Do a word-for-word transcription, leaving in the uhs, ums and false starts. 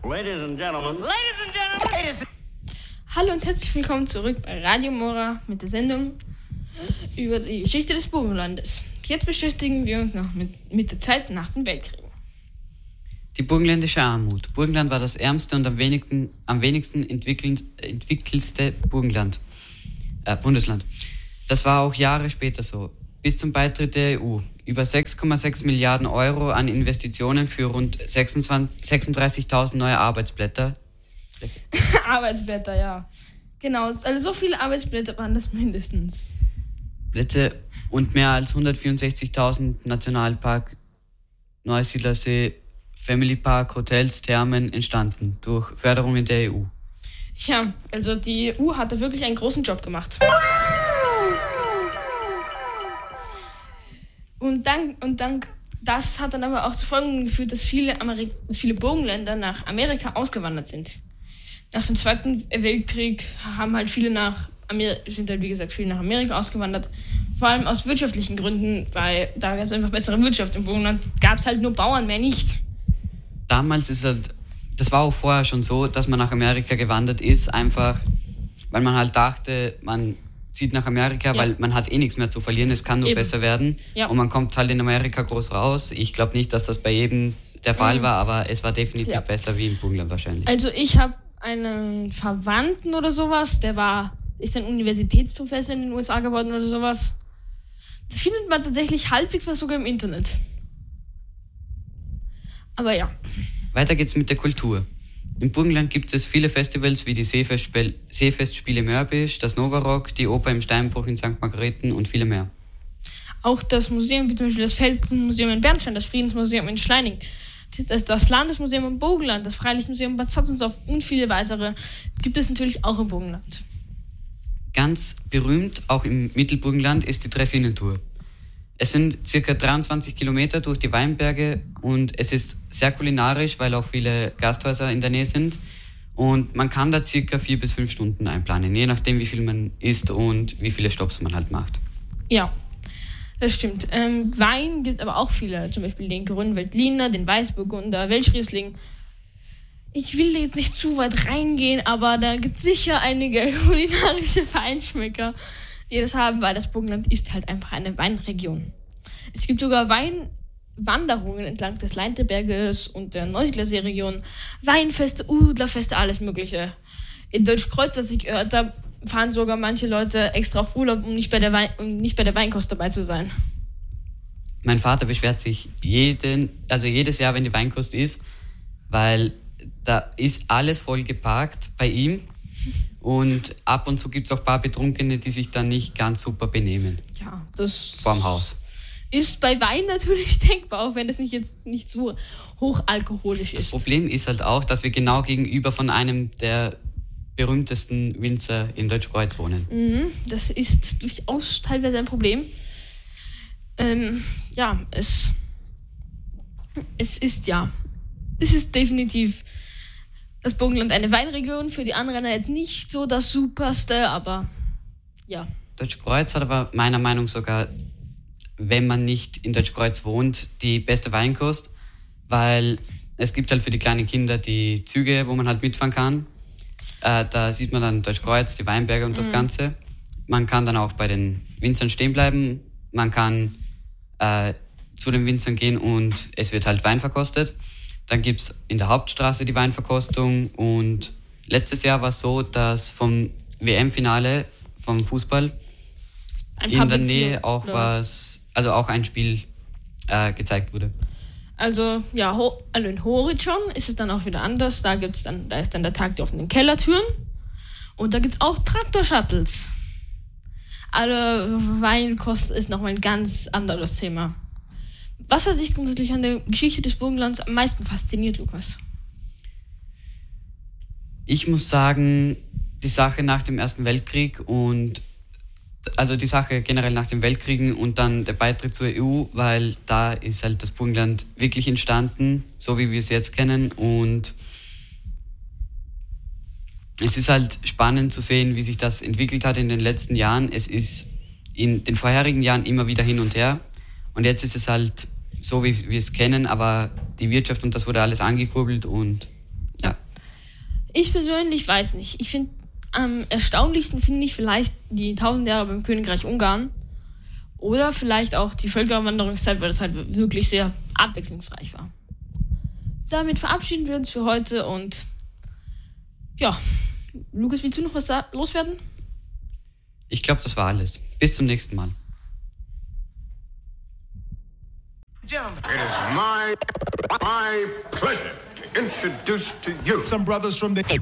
Ladies and Gentlemen. Ladies and Gentlemen. Ladies and Hallo und herzlich willkommen zurück bei Radio Mora mit der Sendung über die Geschichte des Burgenlandes. Jetzt beschäftigen wir uns noch mit, mit der Zeit nach dem Weltkrieg. Die burgenländische Armut. Burgenland war das ärmste und am wenigsten, am wenigsten entwickelste Burgenland, äh, Bundesland. Das war auch Jahre später so. Bis zum Beitritt der E U. Über sechs Komma sechs Milliarden Euro an Investitionen für rund sechsunddreißigtausend neue Arbeitsblätter. Arbeitsblätter, ja. Genau, also so viele Arbeitsblätter waren das mindestens. Plätze und mehr als hundertvierundsechzigtausend Nationalpark, Neusiedlersee, Family Park, Hotels, Thermen entstanden durch Förderungen der E U. Ja, also die E U hat da wirklich einen großen Job gemacht. Und dank, und dank das hat dann aber auch zu Folgen geführt, dass viele, Ameri- dass viele Burgenländer nach Amerika ausgewandert sind. Nach dem Zweiten Weltkrieg haben halt viele nach Amer- sind halt wie gesagt viele nach Amerika ausgewandert. Vor allem aus wirtschaftlichen Gründen, weil da gab es einfach bessere Wirtschaft. Im Burgenland gab es halt nur Bauern, mehr nicht. Damals ist halt, das war auch vorher schon so, dass man nach Amerika gewandert ist, einfach weil man halt dachte, man zieht nach Amerika, ja. Weil man hat eh nichts mehr zu verlieren, es kann nur Eben. besser werden. Ja. Und man kommt halt in Amerika groß raus. Ich glaube nicht, dass das bei jedem der Fall mhm. war, aber es war definitiv ja. besser wie im Burgenland wahrscheinlich. Also ich habe einen Verwandten oder sowas, der war, ist ein Universitätsprofessor in den U S A geworden oder sowas. Das findet man tatsächlich halbwegs was sogar im Internet. Aber ja. Weiter geht's mit der Kultur. Im Burgenland gibt es viele Festivals wie die Seefestspiel- Seefestspiele Mörbisch, das Novarock, die Oper im Steinbruch in Sankt Margrethen und viele mehr. Auch das Museum, wie zum Beispiel das Felsenmuseum in Bernstein, das Friedensmuseum in Schleining, das, das Landesmuseum im Burgenland, das Freilichtmuseum Bad Satzungsdorf und viele weitere gibt es natürlich auch im Burgenland. Ganz berühmt, auch im Mittelburgenland, ist die Dreisinentour. Es sind circa dreiundzwanzig Kilometer durch die Weinberge und es ist sehr kulinarisch, weil auch viele Gasthäuser in der Nähe sind. Und man kann da circa vier bis fünf Stunden einplanen, je nachdem, wie viel man isst und wie viele Stopps man halt macht. Ja, das stimmt. Ähm, Wein gibt es aber auch viele, zum Beispiel den Grünweltliner, den Weißburgunder, Welschriesling. Ich will jetzt nicht zu weit reingehen, aber da gibt es sicher einige kulinarische Feinschmecker, die das haben, weil das Burgenland ist halt einfach eine Weinregion. Es gibt sogar Weinwanderungen entlang des Leinteberges und der Neusiedlersee-Region, Weinfeste, Udlerfeste, alles Mögliche. In Deutschkreuz, was ich gehört habe, fahren sogar manche Leute extra auf Urlaub, um nicht bei der, Wein- um nicht bei der Weinkost dabei zu sein. Mein Vater beschwert sich jeden, also jedes Jahr, wenn die Weinkost ist, weil da ist alles voll geparkt bei ihm. Und ab und zu gibt es auch ein paar Betrunkene, die sich dann nicht ganz super benehmen. Ja, das vorm Haus. Ist bei Wein natürlich denkbar, auch wenn das nicht jetzt nicht so hochalkoholisch ist. Das Problem ist halt auch, dass wir genau gegenüber von einem der berühmtesten Winzer in Deutschkreuz wohnen. Mhm, das ist durchaus teilweise ein Problem. Ähm, ja, es, es ist ja, es ist definitiv das Burgenland eine Weinregion, für die anderen jetzt nicht so das Superste, aber ja. Deutschkreuz hat aber meiner Meinung nach sogar, wenn man nicht in Deutschkreuz wohnt, die beste Weinkost, weil es gibt halt für die kleinen Kinder die Züge, wo man halt mitfahren kann. Äh, da sieht man dann Deutschkreuz, die Weinberge und das mhm. Ganze. Man kann dann auch bei den Winzern stehen bleiben, man kann äh, zu den Winzern gehen und es wird halt Wein verkostet. Dann gibt es in der Hauptstraße die Weinverkostung und letztes Jahr war es so, dass vom W M-Finale vom Fußball ein in der Nähe auch was, also auch ein Spiel äh, gezeigt wurde. Also ja, ho- also in Horizon ist es dann auch wieder anders. Da gibt's dann, da ist dann der Tag der offenen Kellertüren und da gibt es auch Traktor-Shuttles. Also Weinkost ist nochmal ein ganz anderes Thema. Was hat dich grundsätzlich an der Geschichte des Burgenlands am meisten fasziniert, Lukas? Ich muss sagen, die Sache nach dem Ersten Weltkrieg und also die Sache generell nach dem Weltkriegen und dann der Beitritt zur E U, weil da ist halt das Burgenland wirklich entstanden, so wie wir es jetzt kennen. Und es ist halt spannend zu sehen, wie sich das entwickelt hat in den letzten Jahren. Es ist in den vorherigen Jahren immer wieder hin und her. Und jetzt ist es halt so, wie wir es kennen, aber die Wirtschaft und das wurde alles angekurbelt und ja. Ich persönlich weiß nicht. Ich finde, am erstaunlichsten finde ich vielleicht die tausend Jahre beim Königreich Ungarn. Oder vielleicht auch die Völkerwanderungszeit, weil das halt wirklich sehr abwechslungsreich war. Damit verabschieden wir uns für heute und ja, Lukas, willst du noch was sa- loswerden? Ich glaube, das war alles. Bis zum nächsten Mal. Gentlemen. It is my, my pleasure to introduce to you Some brothers from the